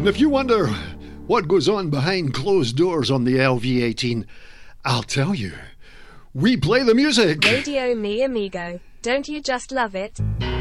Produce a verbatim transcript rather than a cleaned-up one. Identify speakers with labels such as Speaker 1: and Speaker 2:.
Speaker 1: And if you wonder what goes on behind closed doors on the L V eighteen, I'll tell you. We play the music.
Speaker 2: Radio Mi Amigo. Don't you just love it?